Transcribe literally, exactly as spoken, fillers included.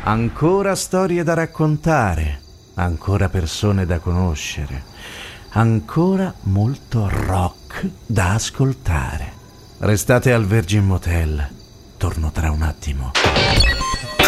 Ancora storie da raccontare, ancora persone da conoscere, ancora molto rock da ascoltare. Restate al Virgin Motel, torno tra un attimo.